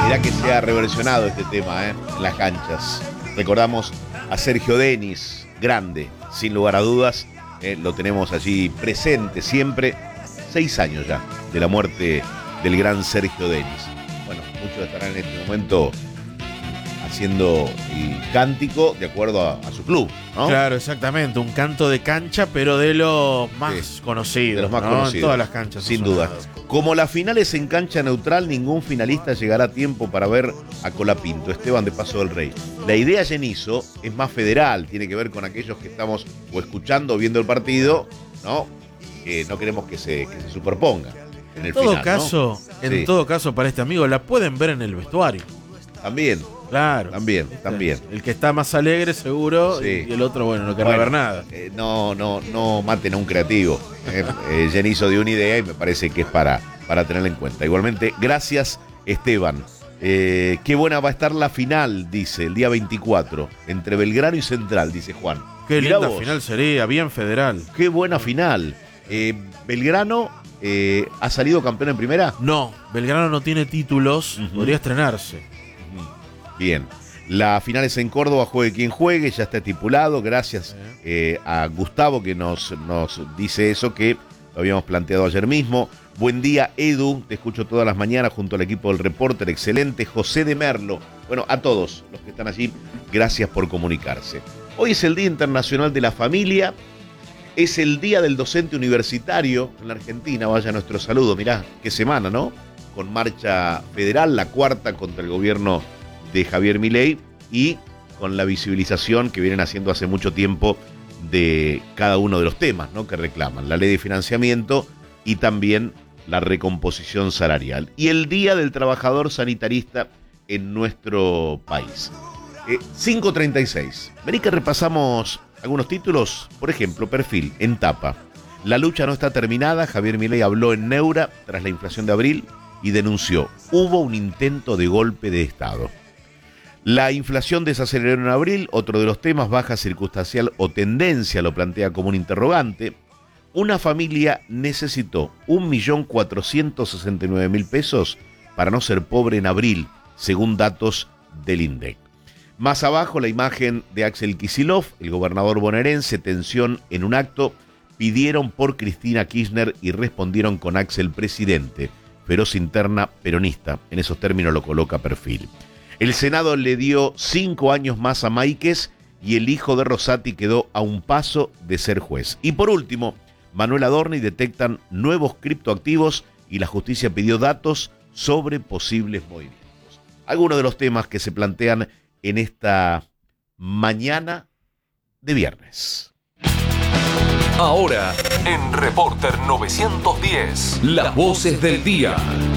Mirá que se ha reversionado este tema en las canchas. Recordamos a Sergio Denis, grande, sin lugar a dudas. Lo tenemos allí presente siempre. 6 años ya de la muerte del gran Sergio Denis. Bueno, muchos estarán en este momento haciendo el cántico de acuerdo a su club, ¿no? Claro, exactamente, un canto de cancha, pero de los más conocidos. De los más ¿no? conocidos. En todas las canchas. Sin duda. Como la final es en cancha neutral, ningún finalista llegará a tiempo para ver a Colapinto, Esteban de Paso del Rey. La idea, Genizo, es más federal, tiene que ver con aquellos que estamos o escuchando o viendo el partido, ¿no? Que no queremos que se superponga en el final, ¿no? En todo caso, para este amigo, la pueden ver en el vestuario. También. Claro. También. El que está más alegre, seguro, Sí. y el otro, bueno, no querrá ver nada. No maten a un creativo. Genizo dio una idea y me parece que es para tenerla en cuenta. Igualmente, gracias, Esteban. Qué buena va a estar la final, dice, el día 24, entre Belgrano y Central, dice Juan. Qué Mirá linda vos. final sería, bien federal. Qué buena final. Belgrano ha salido campeón en primera. No, Belgrano no tiene títulos, podría estrenarse. Bien. La final es en Córdoba, juegue quien juegue, ya está estipulado. Gracias a Gustavo que nos dice eso, que lo habíamos planteado ayer mismo. Buen día, Edu, te escucho todas las mañanas junto al equipo del Reporter, excelente. José de Merlo. Bueno, a todos los que están allí, gracias por comunicarse. Hoy es el Día Internacional de la Familia, es el Día del Docente Universitario en la Argentina. Vaya nuestro saludo, mirá, qué semana, ¿no? Con marcha federal, la cuarta contra el gobierno de Javier Milei y con la visibilización que vienen haciendo hace mucho tiempo de cada uno de los temas, ¿no?, que reclaman, la ley de financiamiento y también la recomposición salarial. Y el Día del Trabajador Sanitarista en nuestro país. 5:36. Vení que repasamos algunos títulos. Por ejemplo, Perfil, en tapa. La lucha no está terminada. Javier Milei habló en Neura tras la inflación de abril y denunció: hubo un intento de golpe de Estado. La inflación desaceleró en abril, otro de los temas, baja circunstancial o tendencia, lo plantea como un interrogante. Una familia necesitó 1.469.000 pesos para no ser pobre en abril, según datos del INDEC. Más abajo, la imagen de Axel Kicillof, el gobernador bonaerense, tensión en un acto, pidieron por Cristina Kirchner y respondieron con Axel presidente, feroz interna peronista, en esos términos lo coloca Perfil. El Senado le dio 5 años más a Máiquez y el hijo de Rosati quedó a un paso de ser juez. Y por último, Manuel Adorni detectan nuevos criptoactivos y la justicia pidió datos sobre posibles movimientos. Algunos de los temas que se plantean en esta mañana de viernes. Ahora, en Reporter 910, las voces del día.